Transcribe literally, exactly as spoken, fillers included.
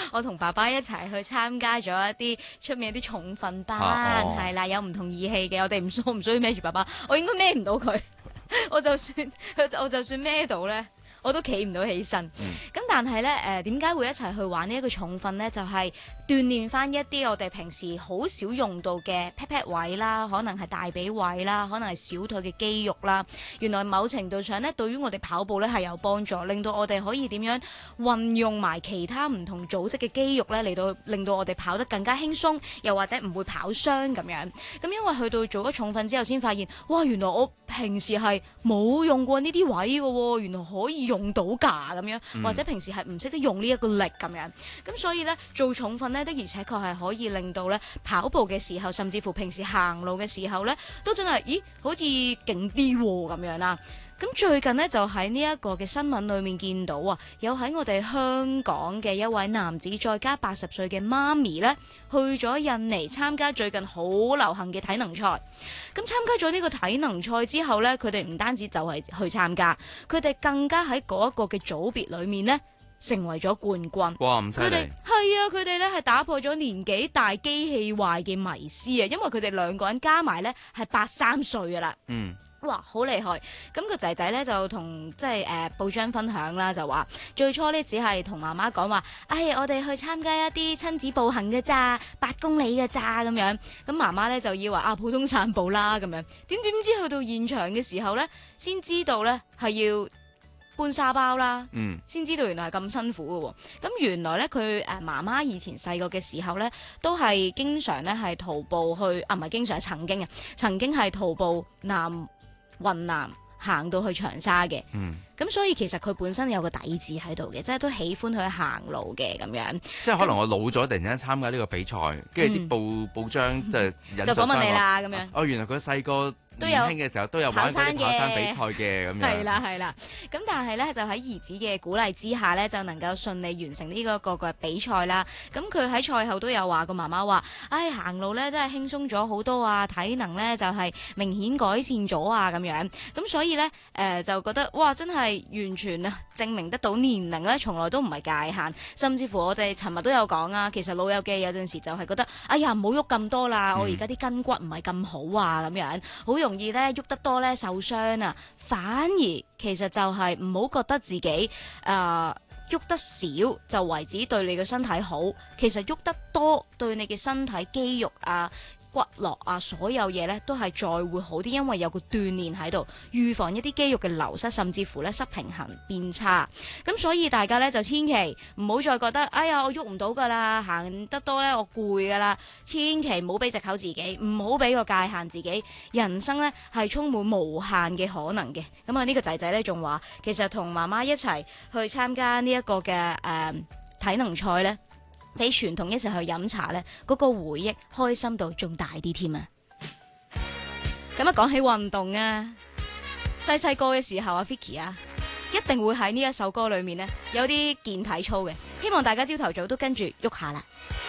我同爸爸一齊去參加咗一啲出面啲重訓班，係、 啊哦、 啦，有唔同儀器嘅，我哋唔需唔需要孭住爸爸，我應該孭唔到佢，我就算我就算孭到咧。我都企唔到起身，咁、嗯、但係咧誒點解會一齊去玩呢一個重訓呢？就係、是、鍛鍊翻一啲我哋平時好少用到嘅 pat pat 位啦，可能係大髀位啦，可能係小腿嘅肌肉啦。原來某程度上咧，對於我哋跑步咧係有幫助，令到我哋可以點樣運用埋其他唔同組織嘅肌肉咧，嚟到令到我哋跑得更加輕鬆，又或者唔會跑傷咁樣。咁因為去到做咗重訓之後，先發現哇，原來我平時係冇用過呢啲位嘅喎，原來可以用到㗎咁樣，或者平時係唔識得用呢一個力咁樣，咁所以咧做重訓咧的而且確係可以令到咧跑步嘅時候，甚至乎平時行路嘅時候咧，都真係咦好似勁啲喎咁樣啦。咁最近呢，就喺呢一個嘅新聞裏面見到啊，有喺我哋香港嘅一位男子再加八十歲嘅媽咪呢，去咗印尼參加最近好流行嘅體能賽。咁參加咗呢個體能賽之後呢，佢哋唔單止就係去參加，佢哋更加喺嗰一個嘅組別裏面呢，成為咗冠軍。 哇！咁犀利！ 佢哋係啊，佢哋咧係打破咗年紀大機器壞嘅迷思啊，因為佢哋兩個人加埋呢係八三歲噶啦。嗯。哇，好厲害！咁個仔仔咧就同即係誒報章分享啦，就話最初咧只係同媽媽講話，哎，我哋去參加一啲親子步行嘅咋，八公里嘅咋咁樣。咁媽媽咧就以為啊普通散步啦咁樣。點點知去到現場嘅時候咧，先知道咧係要搬沙包啦，嗯，先知道原來係咁辛苦嘅喎。咁原來咧佢誒媽媽以前細個嘅時候咧，都係經常咧係徒步去啊，唔係經常係曾經啊，曾經係徒步南雲南行到去長沙嘅，嗯，咁所以其實佢本身有個底子喺度嘅，即係都喜歡去行路嘅咁樣。 即係可能我老咗，突然間參加呢個比賽，跟住啲報報章就引就訪問你啦咁樣。 哦，原來佢細個年輕嘅時候都有玩嗰啲跑山比賽嘅咁樣。 係啦係啦，咁但係咧就喺兒子嘅鼓勵之下咧，就能夠順利完成呢個個嘅比賽啦。咁佢喺賽後都有話個媽媽話，唉，行路咧真係輕鬆咗好多啊，體能咧就係明顯改善咗啊咁樣。咁所以咧誒、呃、就覺得哇，真係完全啊證明得到年齡咧從來都唔係界限，甚至乎我哋尋日都有講啊，其實老友記有陣時就係覺得，哎呀唔好喐咁多啦，我而家啲筋骨唔係咁好啊咁樣，好容易咧喐得多咧受傷啊，反而其實就係唔好覺得自己誒喐、呃、得少就為止對你嘅身體好，其實喐得多對你嘅身體肌肉啊骨骼啊，所有嘢咧都係再會好啲，因為有個鍛煉喺度，預防一啲肌肉嘅流失，甚至乎咧失平衡變差。咁所以大家咧就千祈唔好再覺得，哎呀我喐唔到噶啦，行得多咧我攰噶啦，千祈唔好俾藉口自己，唔好俾個界限自己。人生咧係充滿無限嘅可能嘅。咁啊呢個仔仔咧仲話，其實同媽媽一齊去參加呢一個嘅誒、呃、體能賽咧，比傳統一齊去飲茶呢，嗰、那個回憶開心度仲大啲添啊！咁啊，講起運動啊，細細個嘅時候啊 ，Vicky 啊，一定會喺呢一首歌裏面呢，有啲健體操嘅，希望大家朝頭早都跟住喐下啦。